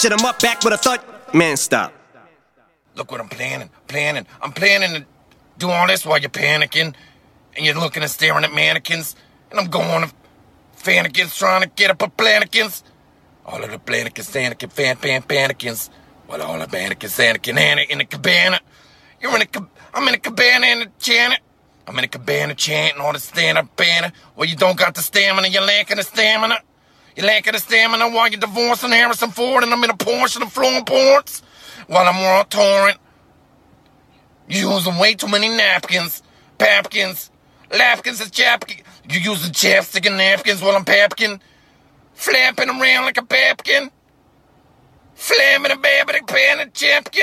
Shit, I'm up back with a thud. Man, stop. Look what I'm planning. I'm planning to do all this while you're panicking. And you're looking and staring at mannequins. And I'm going to fannikins trying to get up a plannikins. All of the plannikins, panikins. Well, all the mannequins, Anakin, in the cabana. I'm in a cabana in the Janet. I'm in a cabana chanting all the stand-up banner. Well, you don't got the stamina, you're lacking the stamina. You're lacking the stamina while you're divorcing Harrison Ford and I'm in a Porsche and I'm flowing ports. While I'm on torrent. You're using way too many napkins. Papkins. Lapkins is chapkin. You're using chapstick and napkins while I'm papkin. Flapping around like a papkin. Flamming a babbling pan and champkin.